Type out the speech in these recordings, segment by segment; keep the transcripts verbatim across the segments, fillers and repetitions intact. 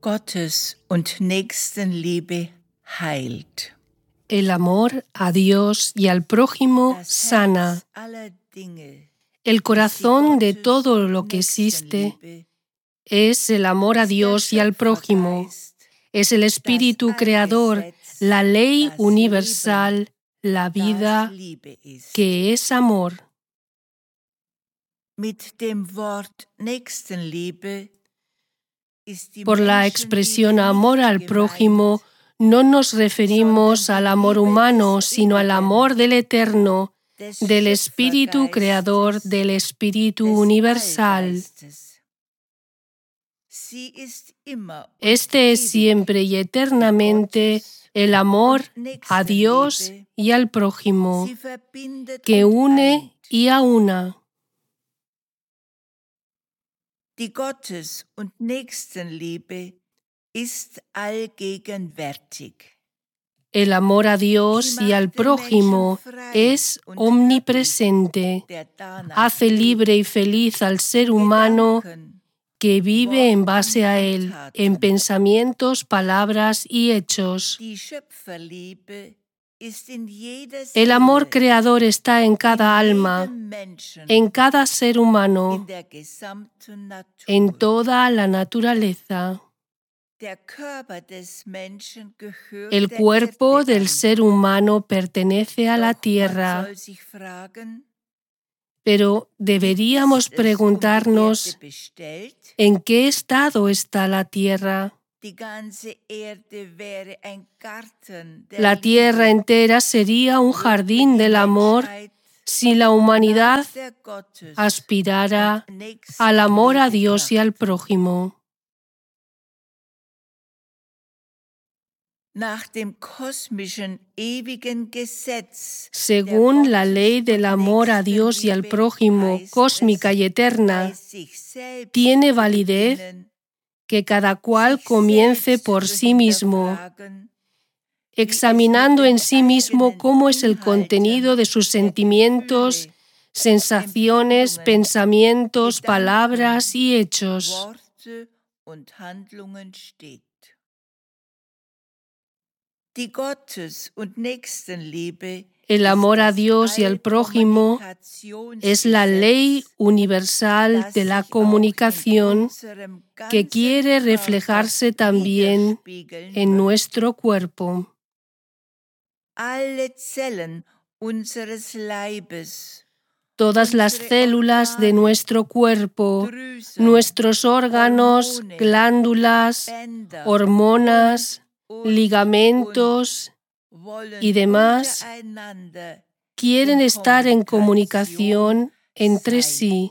Gottes und Nächstenliebe heilt. El amor a Dios y al prójimo sana. El corazón de todo lo que existe es el amor a Dios y al prójimo. Es el espíritu creador, la ley universal, la vida que es amor. Por la expresión amor al prójimo, no nos referimos al amor humano, sino al amor del Eterno, del Espíritu Creador, del Espíritu Universal. Este es siempre y eternamente el amor a Dios y al prójimo, que une y aúna. Die Gottes- und Nächstenliebe ist allgegenwärtig. El amor a Dios y al prójimo es omnipresente. Hace libre y feliz al ser humano que vive en base a él, en pensamientos, palabras y hechos. El amor creador está en cada alma, en cada ser humano, en toda la naturaleza. El cuerpo del ser humano pertenece a la tierra, pero deberíamos preguntarnos ¿en qué estado está la tierra? La tierra entera sería un jardín del amor si la humanidad aspirara al amor a Dios y al prójimo. Según la ley del amor a Dios y al prójimo, cósmica y eterna, tiene validez que cada cual comience por sí mismo, examinando en sí mismo cómo es el contenido de sus sentimientos, sensaciones, pensamientos, palabras y hechos. El amor a Dios y al prójimo es la ley universal de la comunicación que quiere reflejarse también en nuestro cuerpo. Todas las células de nuestro cuerpo, nuestros órganos, glándulas, hormonas, ligamentos y demás quieren estar en comunicación entre sí.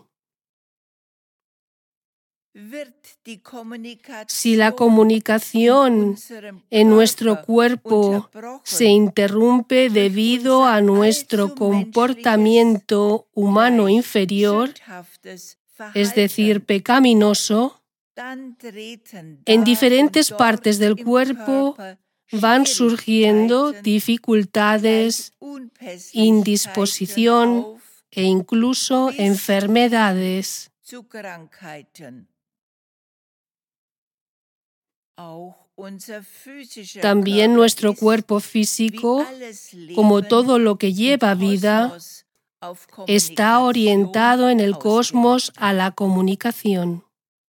Si la comunicación en nuestro cuerpo se interrumpe debido a nuestro comportamiento humano inferior, es decir, pecaminoso, en diferentes partes del cuerpo van surgiendo dificultades, indisposición e incluso enfermedades. También nuestro cuerpo físico, como todo lo que lleva vida, está orientado en el cosmos a la comunicación.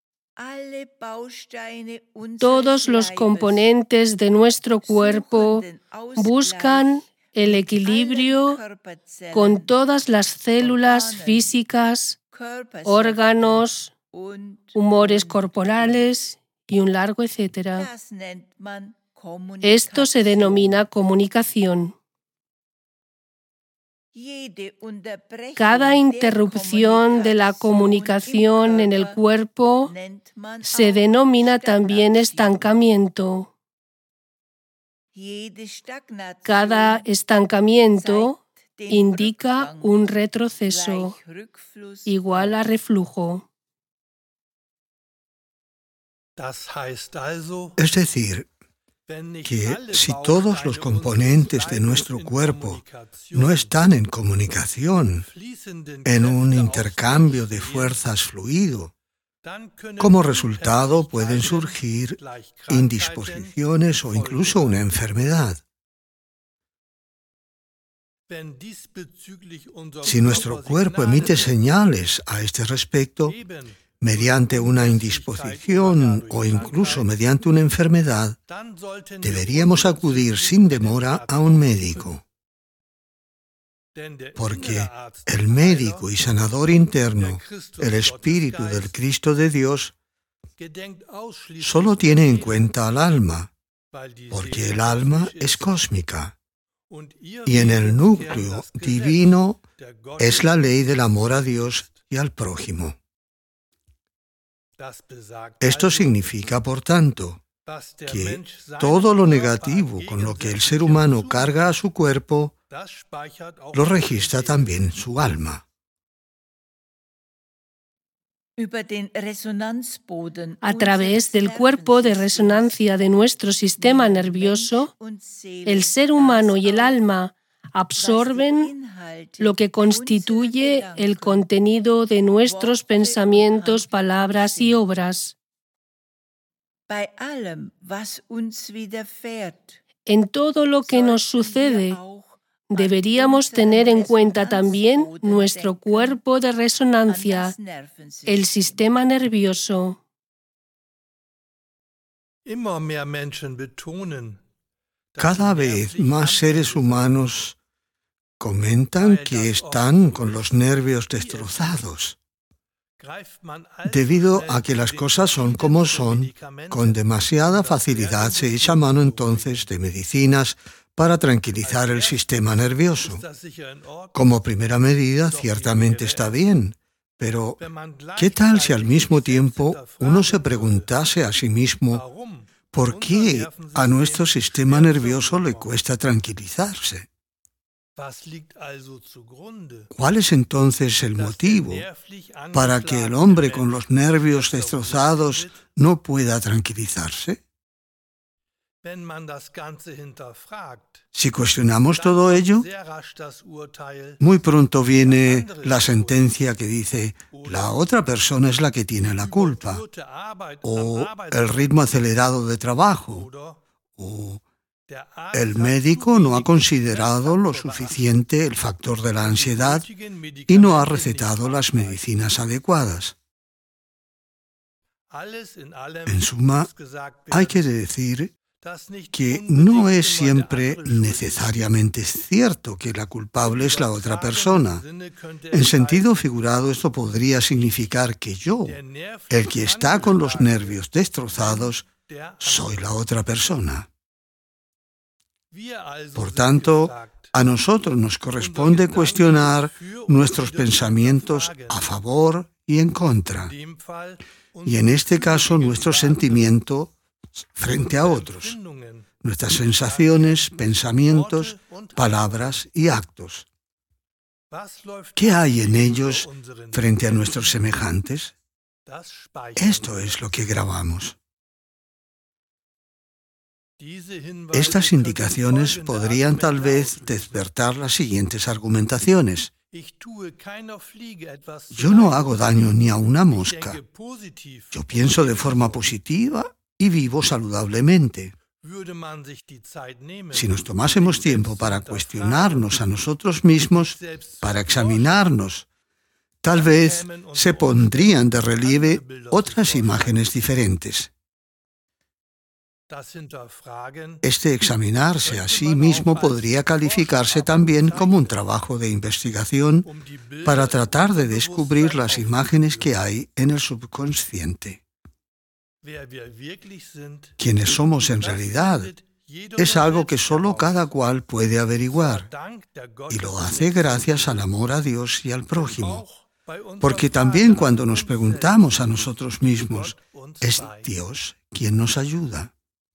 Todos los componentes de nuestro cuerpo buscan el equilibrio con todas las células físicas, órganos, humores corporales y un largo etcétera. Esto se denomina comunicación. Cada interrupción de la comunicación en el cuerpo se denomina también estancamiento. Cada estancamiento indica un retroceso igual a reflujo. Es decir, que si todos los componentes de nuestro cuerpo no están en comunicación, en un intercambio de fuerzas fluido, Como resultado pueden surgir indisposiciones o incluso una enfermedad. Si nuestro cuerpo emite señales a este respecto, mediante una indisposición o incluso mediante una enfermedad, deberíamos acudir sin demora a un médico. Porque el médico y sanador interno, el Espíritu del Cristo de Dios, solo tiene en cuenta al alma, porque el alma es cósmica, y en el núcleo divino es la ley del amor a Dios y al prójimo. Esto significa, por tanto, que todo lo negativo con lo que el ser humano carga a su cuerpo lo registra también su alma. A través del cuerpo de resonancia de nuestro sistema nervioso, el ser humano y el alma absorben lo que constituye el contenido de nuestros pensamientos, palabras y obras. En todo lo que nos sucede, deberíamos tener en cuenta también nuestro cuerpo de resonancia, el sistema nervioso. Cada vez más seres humanos comentan que están con los nervios destrozados, debido a que las cosas son como son. Con demasiada facilidad se echa mano entonces de medicinas para tranquilizar el sistema nervioso. Como primera medida, ciertamente está bien, pero ¿qué tal si al mismo tiempo uno se preguntase a sí mismo por qué a nuestro sistema nervioso le cuesta tranquilizarse? ¿Cuál es entonces el motivo para que el hombre con los nervios destrozados no pueda tranquilizarse? Si cuestionamos todo ello, muy pronto viene la sentencia que dice: la otra persona es la que tiene la culpa, o el ritmo acelerado de trabajo, o el médico no ha considerado lo suficiente el factor de la ansiedad y no ha recetado las medicinas adecuadas. En suma, hay que decir que no es siempre necesariamente cierto que la culpable es la otra persona. En sentido figurado, esto podría significar que yo, el que está con los nervios destrozados, soy la otra persona. Por tanto, a nosotros nos corresponde cuestionar nuestros pensamientos a favor y en contra, y en este caso nuestro sentimiento frente a otros, nuestras sensaciones, pensamientos, palabras y actos. ¿Qué hay en ellos frente a nuestros semejantes? Esto es lo que grabamos. Estas indicaciones podrían tal vez despertar las siguientes argumentaciones. Yo no hago daño ni a una mosca. Yo pienso de forma positiva y vivo saludablemente. Si nos tomásemos tiempo para cuestionarnos a nosotros mismos, para examinarnos, tal vez se pondrían de relieve otras imágenes diferentes. Este examinarse a sí mismo podría calificarse también como un trabajo de investigación para tratar de descubrir las imágenes que hay en el subconsciente. Quiénes somos en realidad es algo que solo cada cual puede averiguar, y lo hace gracias al amor a Dios y al prójimo. Porque también cuando nos preguntamos a nosotros mismos, es Dios quien nos ayuda.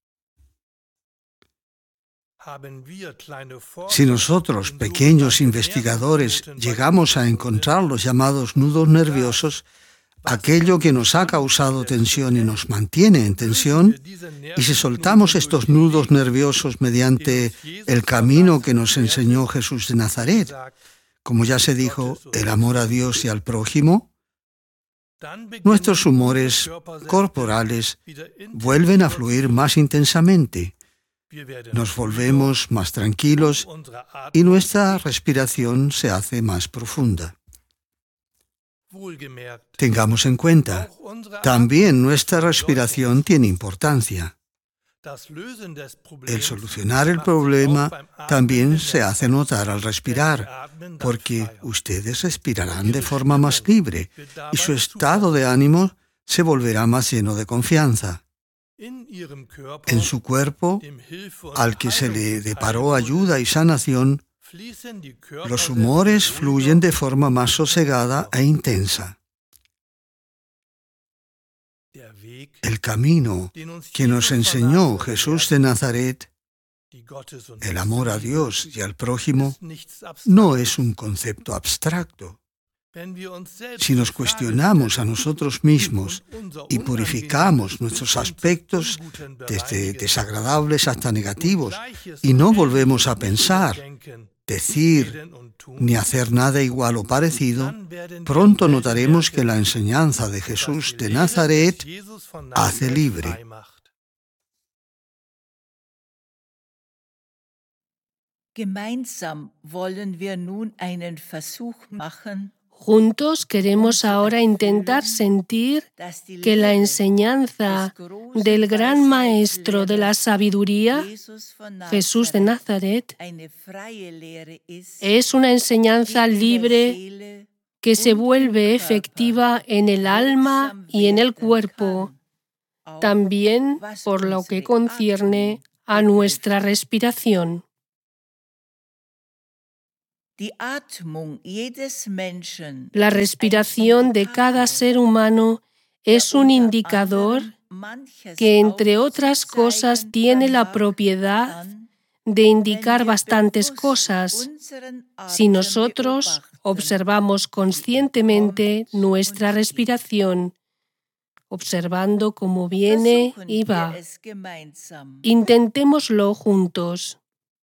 Si nosotros, pequeños investigadores, llegamos a encontrar los llamados nudos nerviosos, aquello que nos ha causado tensión y nos mantiene en tensión, y si soltamos estos nudos nerviosos mediante el camino que nos enseñó Jesús de Nazaret, como ya se dijo, el amor a Dios y al prójimo, nuestros humores corporales vuelven a fluir más intensamente. Nos volvemos más tranquilos y nuestra respiración se hace más profunda. Tengamos en cuenta, también nuestra respiración tiene importancia. El solucionar el problema también se hace notar al respirar, porque ustedes respirarán de forma más libre y su estado de ánimo se volverá más lleno de confianza. En su cuerpo, al que se le deparó ayuda y sanación, los humores fluyen de forma más sosegada e intensa. El camino que nos enseñó Jesús de Nazaret, el amor a Dios y al prójimo, no es un concepto abstracto. Si nos cuestionamos a nosotros mismos y purificamos nuestros aspectos desde desagradables hasta negativos y no volvemos a pensar, decir ni hacer nada igual o parecido, pronto notaremos que la enseñanza de Jesús de Nazaret hace libre. Gemeinsam wollen wir nun einen Versuch machen. Juntos queremos ahora intentar sentir que la enseñanza del gran Maestro de la sabiduría, Jesús de Nazaret, es una enseñanza libre que se vuelve efectiva en el alma y en el cuerpo, también por lo que concierne a nuestra respiración. La respiración de cada ser humano es un indicador que, entre otras cosas, tiene la propiedad de indicar bastantes cosas si nosotros observamos conscientemente nuestra respiración, observando cómo viene y va. Intentémoslo juntos.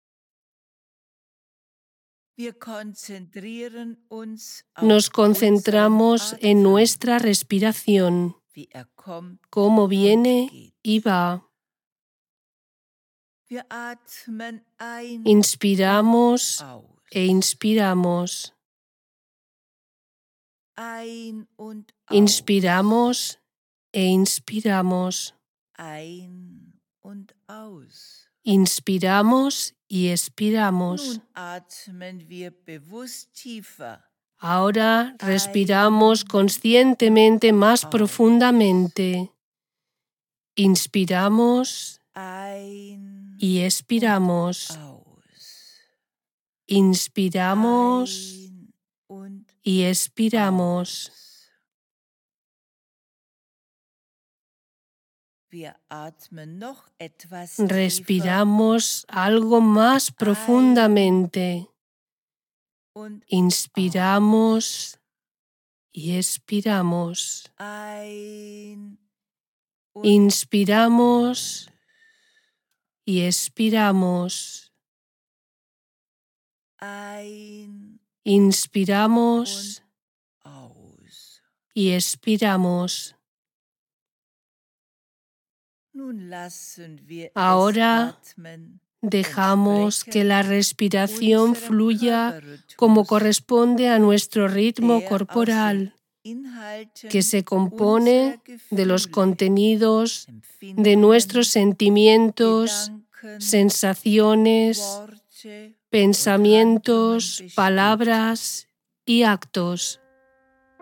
Nos concentramos en nuestra respiración, cómo viene y va. Inspiramos e inspiramos. Inspiramos e inspiramos. Inspiramos y expiramos. Ahora respiramos conscientemente más profundamente. Inspiramos y expiramos. Inspiramos y expiramos. Respiramos algo más profundamente. Inspiramos y expiramos. Inspiramos y expiramos. Inspiramos y expiramos. Ahora dejamos que la respiración fluya como corresponde a nuestro ritmo corporal, que se compone de los contenidos de nuestros sentimientos, sensaciones, pensamientos, palabras y actos.